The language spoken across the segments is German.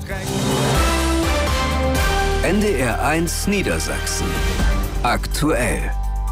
NDR 1 Niedersachsen. Aktuell.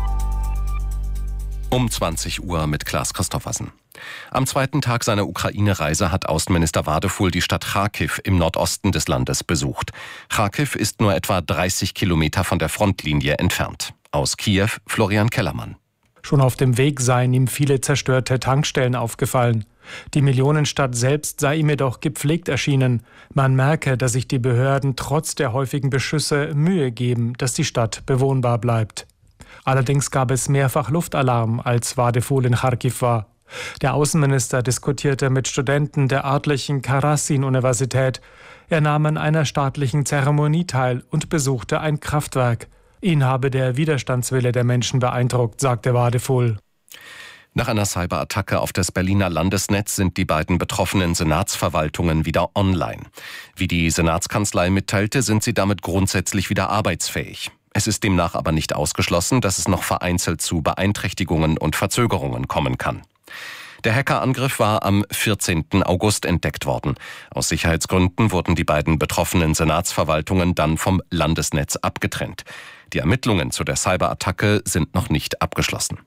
Um 20 Uhr mit Klaas Christoffersen. Am zweiten Tag seiner Ukraine-Reise hat Außenminister Wadefuhl die Stadt Charkiw im Nordosten des Landes besucht. Charkiw ist nur etwa 30 Kilometer von der Frontlinie entfernt. Aus Kiew Florian Kellermann. Schon auf dem Weg seien ihm viele zerstörte Tankstellen aufgefallen. Die Millionenstadt selbst sei ihm jedoch gepflegt erschienen. Man merke, dass sich die Behörden trotz der häufigen Beschüsse Mühe geben, dass die Stadt bewohnbar bleibt. Allerdings gab es mehrfach Luftalarm, als Wadefuhl in Charkiw war. Der Außenminister diskutierte mit Studenten der örtlichen Karasin-Universität. Er nahm an einer staatlichen Zeremonie teil und besuchte ein Kraftwerk. Ihn habe der Widerstandswille der Menschen beeindruckt, sagte Wadefuhl. Nach einer Cyberattacke auf das Berliner Landesnetz sind die beiden betroffenen Senatsverwaltungen wieder online. Wie die Senatskanzlei mitteilte, sind sie damit grundsätzlich wieder arbeitsfähig. Es ist demnach aber nicht ausgeschlossen, dass es noch vereinzelt zu Beeinträchtigungen und Verzögerungen kommen kann. Der Hackerangriff war am 14. August entdeckt worden. Aus Sicherheitsgründen wurden die beiden betroffenen Senatsverwaltungen dann vom Landesnetz abgetrennt. Die Ermittlungen zu der Cyberattacke sind noch nicht abgeschlossen.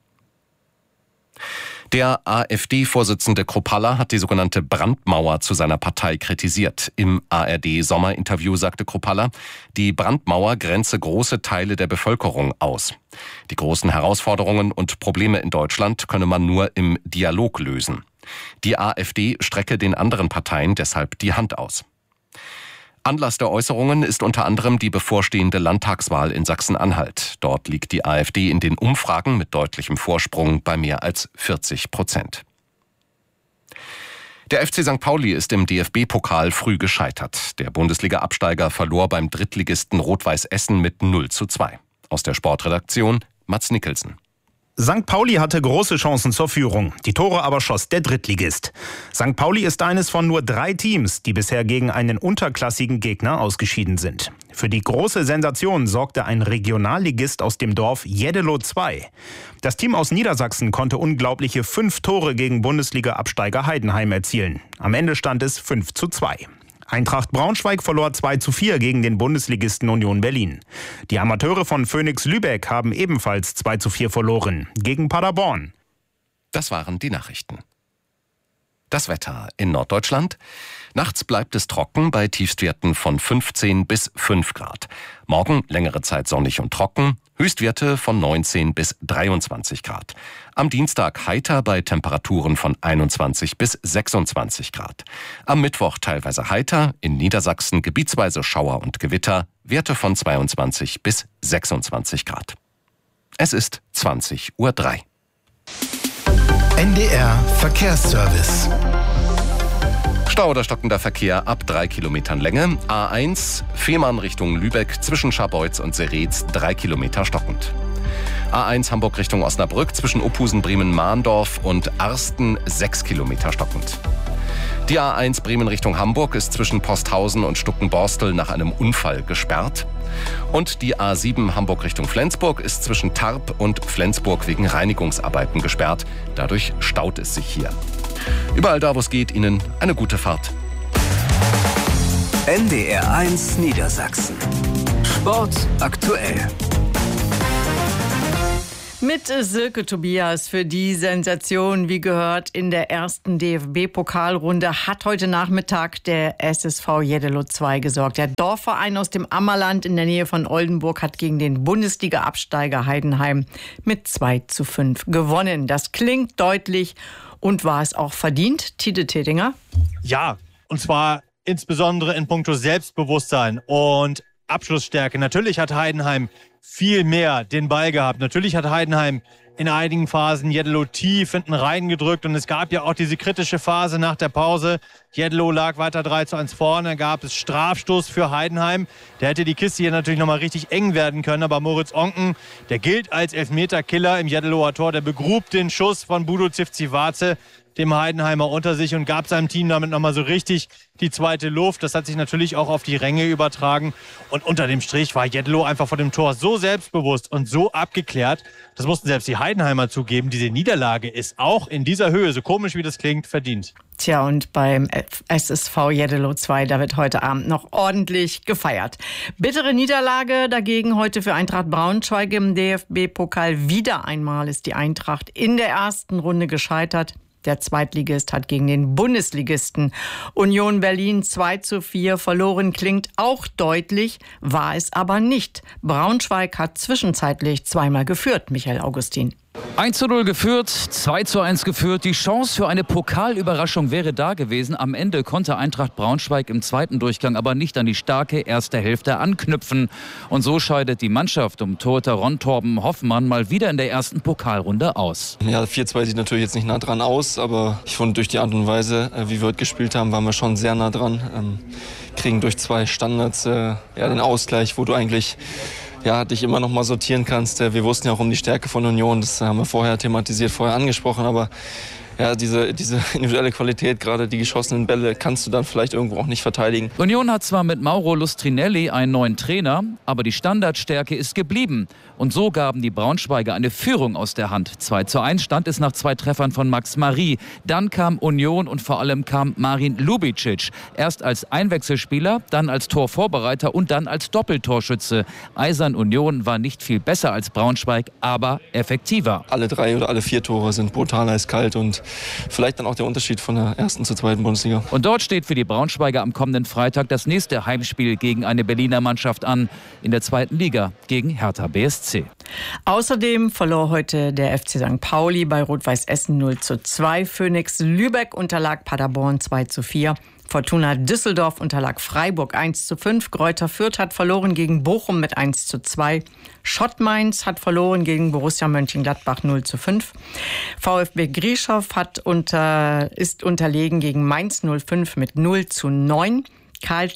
Der AfD-Vorsitzende Kruppalla hat die sogenannte Brandmauer zu seiner Partei kritisiert. Im ARD-Sommerinterview sagte Kruppalla, die Brandmauer grenze große Teile der Bevölkerung aus. Die großen Herausforderungen und Probleme in Deutschland könne man nur im Dialog lösen. Die AfD strecke den anderen Parteien deshalb die Hand aus. Anlass der Äußerungen ist unter anderem die bevorstehende Landtagswahl in Sachsen-Anhalt. Dort liegt die AfD in den Umfragen mit deutlichem Vorsprung bei mehr als 40%. Der FC St. Pauli ist im DFB-Pokal früh gescheitert. Der Bundesliga-Absteiger verlor beim Drittligisten Rot-Weiß Essen mit 0:2. Aus der Sportredaktion Mats Nicholson. St. Pauli hatte große Chancen zur Führung. Die Tore aber schoss der Drittligist. St. Pauli ist eines von nur 3 Teams, die bisher gegen einen unterklassigen Gegner ausgeschieden sind. Für die große Sensation sorgte ein Regionalligist aus dem Dorf Jeddelo 2. Das Team aus Niedersachsen konnte unglaubliche 5 Tore gegen Bundesliga-Absteiger Heidenheim erzielen. Am Ende stand es 5:2. Eintracht Braunschweig verlor 2:4 gegen den Bundesligisten Union Berlin. Die Amateure von Phoenix Lübeck haben ebenfalls 2:4 verloren gegen Paderborn. Das waren die Nachrichten. Das Wetter in Norddeutschland. Nachts bleibt es trocken bei Tiefstwerten von 15 bis 5 Grad. Morgen längere Zeit sonnig und trocken, Höchstwerte von 19 bis 23 Grad. Am Dienstag heiter bei Temperaturen von 21 bis 26 Grad. Am Mittwoch teilweise heiter, in Niedersachsen gebietsweise Schauer und Gewitter, Werte von 22 bis 26 Grad. Es ist 20:03 Uhr. NDR Verkehrsservice. Stau oder stockender Verkehr ab 3 Kilometern Länge. A1 Fehmarn Richtung Lübeck zwischen Scharbeutz und Seretz 3 Kilometer stockend. A1 Hamburg Richtung Osnabrück zwischen Uphusen, Bremen, Mahndorf und Arsten 6 Kilometer stockend. Die A1 Bremen Richtung Hamburg ist zwischen Posthausen und Stuckenborstel nach einem Unfall gesperrt. Und die A7 Hamburg Richtung Flensburg ist zwischen Tarp und Flensburg wegen Reinigungsarbeiten gesperrt. Dadurch staut es sich hier. Überall da, wo es geht, Ihnen eine gute Fahrt. NDR 1 Niedersachsen. Sport aktuell. Mit Silke Tobias für die Sensation, wie gehört, in der ersten DFB-Pokalrunde hat heute Nachmittag der SSV Jeddelo 2 gesorgt. Der Dorfverein aus dem Ammerland in der Nähe von Oldenburg hat gegen den Bundesliga-Absteiger Heidenheim mit 2:5 gewonnen. Das klingt deutlich und war es auch verdient, Tide Tedinger? Ja, und zwar insbesondere in puncto Selbstbewusstsein und Abschlussstärke. Natürlich hat Heidenheim viel mehr den Ball gehabt. Natürlich hat Heidenheim in einigen Phasen Jeddelo tief hinten reingedrückt und es gab ja auch diese kritische Phase nach der Pause. Jeddelo lag weiter 3:1 vorne, gab es Strafstoß für Heidenheim. Der hätte die Kiste hier natürlich nochmal richtig eng werden können, aber Moritz Onken, der gilt als Elfmeterkiller im Jeddeloer Tor, der begrub den Schuss von Budo Zivcivace. dem Heidenheimer unter sich und gab seinem Team damit nochmal so richtig die zweite Luft. Das hat sich natürlich auch auf die Ränge übertragen. Und unter dem Strich war Jeddelo einfach vor dem Tor so selbstbewusst und so abgeklärt. Das mussten selbst die Heidenheimer zugeben. Diese Niederlage ist auch in dieser Höhe, so komisch wie das klingt, verdient. Tja, und beim SSV Jeddelo 2, da wird heute Abend noch ordentlich gefeiert. Bittere Niederlage dagegen heute für Eintracht Braunschweig im DFB-Pokal. Wieder einmal ist die Eintracht in der ersten Runde gescheitert. Der Zweitligist hat gegen den Bundesligisten Union Berlin 2:4 verloren. Klingt auch deutlich, war es aber nicht. Braunschweig hat zwischenzeitlich zweimal geführt, Michael Augustin. 1:0 geführt, 2:1 geführt. Die Chance für eine Pokalüberraschung wäre da gewesen. Am Ende konnte Eintracht Braunschweig im zweiten Durchgang aber nicht an die starke erste Hälfte anknüpfen. Und so scheidet die Mannschaft um Torhüter Ron Torben Hoffmann mal wieder in der ersten Pokalrunde aus. Ja, 4:2 sieht natürlich jetzt nicht nah dran aus, aber ich fand, durch die Art und Weise, wie wir heute gespielt haben, waren wir schon sehr nah dran. Kriegen durch 2 Standards den Ausgleich, wo du eigentlich dich immer noch mal sortieren kannst. Wir wussten ja auch um die Stärke von Union, das haben wir vorher thematisiert, vorher angesprochen, aber diese individuelle Qualität, gerade die geschossenen Bälle, kannst du dann vielleicht irgendwo auch nicht verteidigen. Union hat zwar mit Mauro Lustrinelli einen neuen Trainer, aber die Standardstärke ist geblieben. Und so gaben die Braunschweiger eine Führung aus der Hand. 2:1 stand es nach 2 Treffern von Max Marie. Dann kam Union und vor allem kam Marin Lubicic. Erst als Einwechselspieler, dann als Torvorbereiter und dann als Doppeltorschütze. Eisern Union war nicht viel besser als Braunschweig, aber effektiver. Alle 3 oder alle 4 Tore sind brutal eiskalt und vielleicht dann auch der Unterschied von der ersten zur zweiten Bundesliga. Und dort steht für die Braunschweiger am kommenden Freitag das nächste Heimspiel gegen eine Berliner Mannschaft an. In der zweiten Liga gegen Hertha BSC. Außerdem verlor heute der FC St. Pauli bei Rot-Weiß Essen 0:2. Phoenix Lübeck unterlag Paderborn 2:4. Fortuna Düsseldorf unterlag Freiburg 1:5. Greuther Fürth hat verloren gegen Bochum mit 1:2. Schott Mainz hat verloren gegen Borussia Mönchengladbach 0:5. VfB Grieschow ist unterlegen gegen Mainz 05 mit 0:9. Carl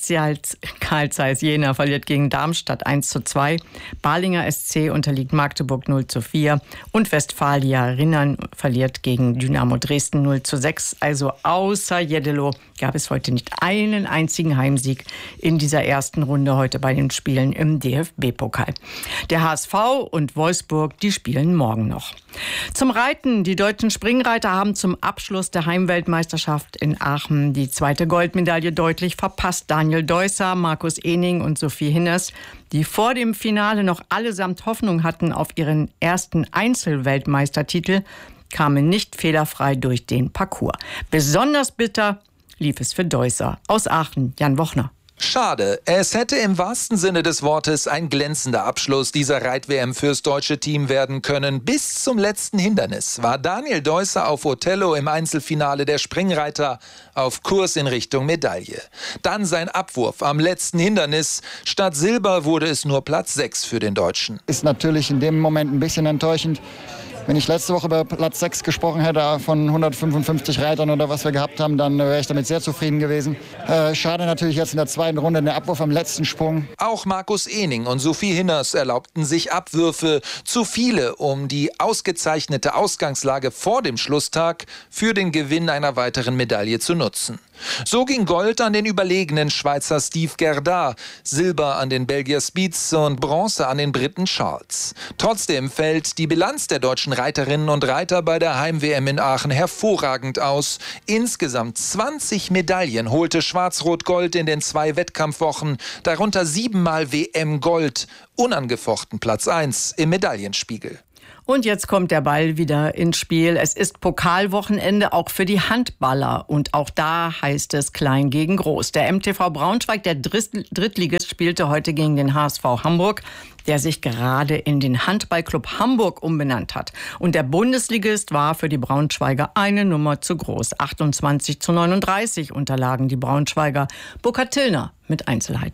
Zeiss Jena verliert gegen Darmstadt 1:2. Balinger SC unterliegt Magdeburg 0:4. Und Westfalia Rinnern verliert gegen Dynamo Dresden 0:6. Also außer Jeddelo gab es heute nicht einen einzigen Heimsieg in dieser ersten Runde heute bei den Spielen im DFB-Pokal. Der HSV und Wolfsburg, die spielen morgen noch. Zum Reiten. Die deutschen Springreiter haben zum Abschluss der Heimweltmeisterschaft in Aachen die zweite Goldmedaille deutlich verpasst. Daniel Deusser, Markus Ehning und Sophie Hinners, die vor dem Finale noch allesamt Hoffnung hatten auf ihren ersten Einzelweltmeistertitel, kamen nicht fehlerfrei durch den Parcours. Besonders bitter lief es für Deusser. Aus Aachen, Jan Wochner. Schade. Es hätte im wahrsten Sinne des Wortes ein glänzender Abschluss dieser Reit-WM fürs deutsche Team werden können. Bis zum letzten Hindernis war Daniel Deusser auf Othello im Einzelfinale der Springreiter auf Kurs in Richtung Medaille. Dann sein Abwurf am letzten Hindernis. Statt Silber wurde es nur Platz 6 für den Deutschen. Ist natürlich in dem Moment ein bisschen enttäuschend. Wenn ich letzte Woche über Platz 6 gesprochen hätte, von 155 Reitern oder was wir gehabt haben, dann wäre ich damit sehr zufrieden gewesen. Schade natürlich jetzt in der zweiten Runde, der Abwurf am letzten Sprung. Auch Markus Ehning und Sophie Hinners erlaubten sich Abwürfe. Zu viele, um die ausgezeichnete Ausgangslage vor dem Schlusstag für den Gewinn einer weiteren Medaille zu nutzen. So ging Gold an den überlegenen Schweizer Steve Gerdard, Silber an den Belgier Spietz und Bronze an den Briten Charles. Trotzdem fällt die Bilanz der deutschen Reiterinnen und Reiter bei der Heim-WM in Aachen hervorragend aus. Insgesamt 20 Medaillen holte Schwarz-Rot-Gold in den 2 Wettkampfwochen, darunter 7-mal WM-Gold, unangefochten Platz 1 im Medaillenspiegel. Und jetzt kommt der Ball wieder ins Spiel. Es ist Pokalwochenende auch für die Handballer. Und auch da heißt es klein gegen groß. Der MTV Braunschweig, der Drittligist, spielte heute gegen den HSV Hamburg, der sich gerade in den Handballclub Hamburg umbenannt hat. Und der Bundesligist war für die Braunschweiger eine Nummer zu groß. 28:39 unterlagen die Braunschweiger. Burkhard Tillner mit Einzelheiten.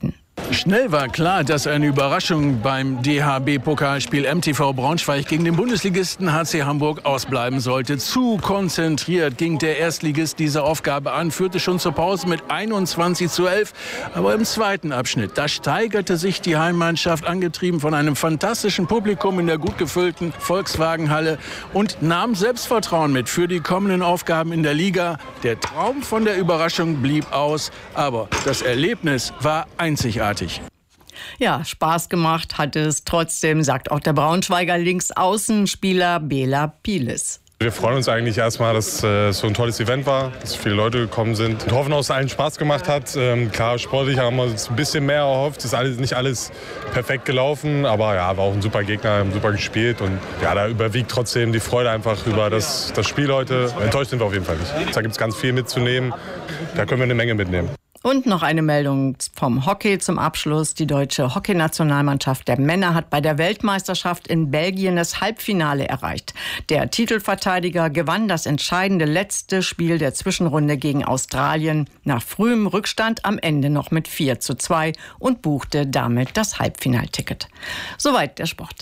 Schnell war klar, dass eine Überraschung beim DHB-Pokalspiel MTV Braunschweig gegen den Bundesligisten HC Hamburg ausbleiben sollte. Zu konzentriert ging der Erstligist diese Aufgabe an, führte schon zur Pause mit 21:11. Aber im zweiten Abschnitt, da steigerte sich die Heimmannschaft, angetrieben von einem fantastischen Publikum in der gut gefüllten Volkswagenhalle, und nahm Selbstvertrauen mit für die kommenden Aufgaben in der Liga. Der Traum von der Überraschung blieb aus, aber das Erlebnis war einzigartig. Ja, Spaß gemacht hat es trotzdem, sagt auch der Braunschweiger Linksaußenspieler Bela Pilis. Wir freuen uns eigentlich erstmal, dass es so ein tolles Event war, dass viele Leute gekommen sind. Wir hoffen, dass es allen Spaß gemacht hat. Klar, sportlich haben wir uns ein bisschen mehr erhofft. Es ist nicht alles perfekt gelaufen, aber ja, war auch ein super Gegner, haben super gespielt. Und ja, da überwiegt trotzdem die Freude einfach über das Spiel heute. Enttäuscht sind wir auf jeden Fall nicht. Da gibt es ganz viel mitzunehmen. Da können wir eine Menge mitnehmen. Und noch eine Meldung vom Hockey zum Abschluss. Die deutsche Hockeynationalmannschaft der Männer hat bei der Weltmeisterschaft in Belgien das Halbfinale erreicht. Der Titelverteidiger gewann das entscheidende letzte Spiel der Zwischenrunde gegen Australien nach frühem Rückstand am Ende noch mit 4:2 und buchte damit das Halbfinalticket. Soweit der Sport.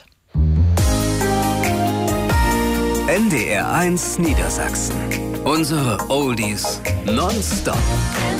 NDR 1 Niedersachsen. Unsere Oldies nonstop.